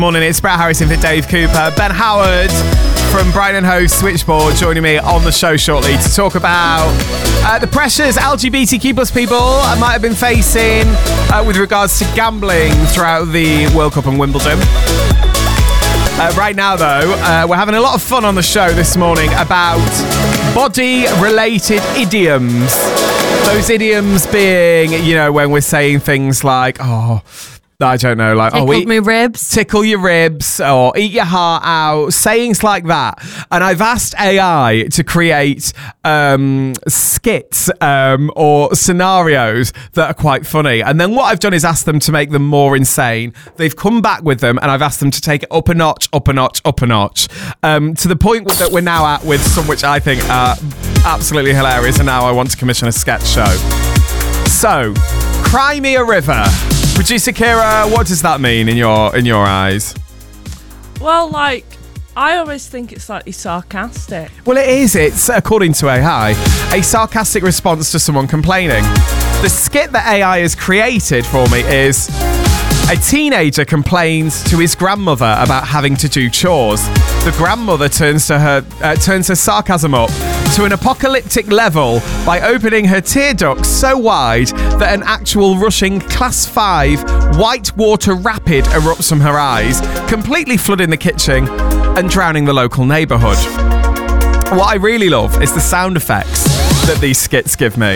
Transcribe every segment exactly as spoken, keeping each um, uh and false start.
Morning, it's Brett Harrison for Dave Cooper. Ben Howard from Brian and Hove Switchboard joining me on the show shortly to talk about uh, the pressures L G B T Q plus people might have been facing uh, with regards to gambling throughout the World Cup and Wimbledon. Uh, right now, though, uh, we're having a lot of fun on the show this morning about body-related idioms. Those idioms being, you know, when we're saying things like, oh... I don't know, like, Tickled oh, eat, me ribs. tickle your ribs, or eat your heart out, sayings like that. And I've asked A I to create um, skits um, or scenarios that are quite funny. And then what I've done is asked them to make them more insane. They've come back with them, and I've asked them to take it up a notch, up a notch, up a notch, um, to the point that we're now at with some which I think are absolutely hilarious. And now I want to commission a sketch show. So, cry me a river. Producer Kira, what does that mean in your in your eyes? Well, like, I always think it's slightly sarcastic. Well, it is. It's, according to A I, a sarcastic response to someone complaining. The skit that A I has created for me is a teenager complains to his grandmother about having to do chores. The grandmother turns to her uh, turns her sarcasm up to an apocalyptic level by opening her tear ducts so wide that an actual rushing class five whitewater rapid erupts from her eyes, completely flooding the kitchen and drowning the local neighbourhood. What I really love is the sound effects that these skits give me.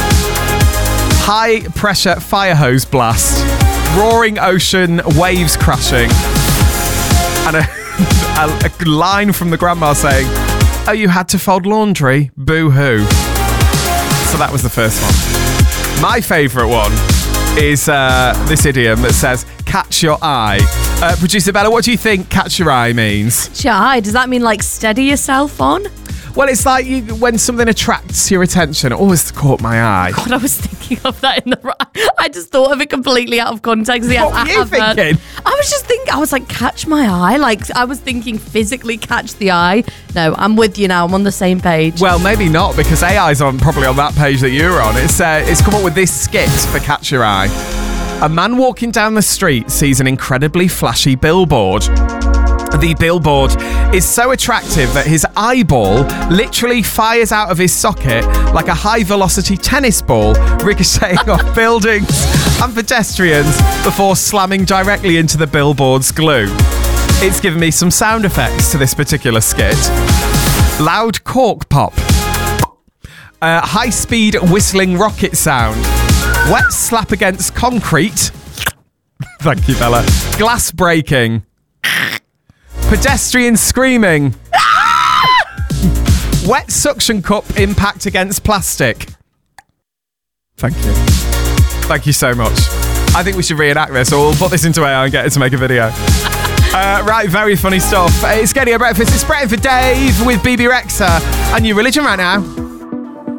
High pressure fire hose blast, roaring ocean waves crashing, and a, a, a line from the grandma saying, "Oh, you had to fold laundry? Boo-hoo." So that was the first one. My favourite one is uh, this idiom that says, catch your eye. Uh, Producer Bella, what do you think catch your eye means? Catch your eye, does that mean like steady yourself on? Well, it's like you, when something attracts your attention. It always caught my eye. God, I was thinking of that in the... I just thought of it completely out of context. Yes, What were I you have heard- thinking? I was just thinking... I was like, catch my eye? Like, I was thinking physically catch the eye. No, I'm with you now. I'm on the same page. Well, maybe not, because A I's on probably on that page that you're on. It's uh, it's come up with this skit for catch your eye. A man walking down the street sees an incredibly flashy billboard. The billboard is so attractive that his eyeball literally fires out of his socket like a high-velocity tennis ball, ricocheting off buildings and pedestrians before slamming directly into the billboard's glue. It's given me some sound effects to this particular skit. Loud cork pop. Uh, high-speed whistling rocket sound. Wet slap against concrete. Thank you, Bella. Glass breaking. Pedestrian screaming. Wet suction cup impact against plastic. Thank you. Thank you so much. I think we should reenact this, or we'll put this into A I and get it to make a video. Uh, right, very funny stuff. It's getting a breakfast. It's Brett for Dave with B B Rexa and New Religion right now.